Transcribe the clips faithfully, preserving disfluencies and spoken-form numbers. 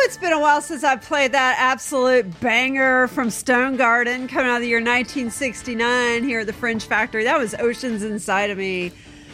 It's been a while since I played that absolute banger from Stone Garden coming out of the year nineteen sixty-nine here at the Fringe Factory. That was Oceans Inside of Me.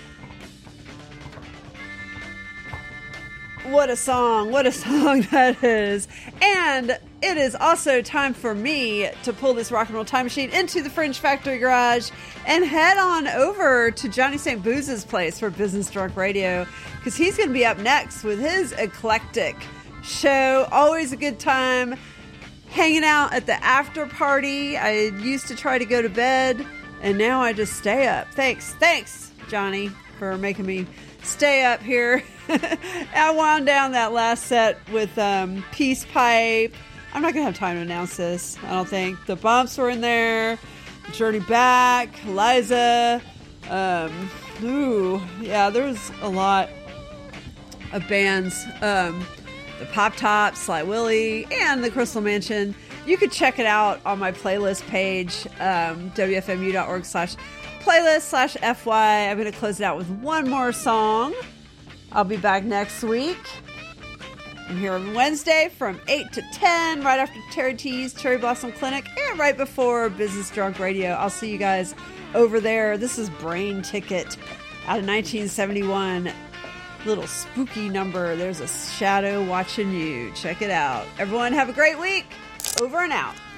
What a song. What a song that is. And it is also time for me to pull this rock and roll time machine into the Fringe Factory garage and head on over to Johnny Saint Booz's place for Business Drunk Radio, because he's going to be up next with his eclectic show. Always a good time hanging out at the after party. I used to try to go to bed, and now I just stay up. Thanks. Thanks, Johnny, for making me stay up here. I wound down that last set with um, Peace Pipe. I'm not going to have time to announce this, I don't think. The Bumps were in there. Journey Back. Liza. Um, ooh, yeah, there was a lot of bands. Um, the Pop Tops, Sly Willy, and the Crystal Mansion. You could check it out on my playlist page, um, W F M U dot org slash playlist slash F Y. I'm going to close it out with one more song. I'll be back next week. I'm here on Wednesday from eight to ten, right after Terry T's Cherry Blossom Clinic, and right before Business Drunk Radio. I'll see you guys over there. This is Brain Ticket out of nineteen seventy-one. Little spooky number. There's a shadow watching you. Check it out. Everyone have a great week. Over and out.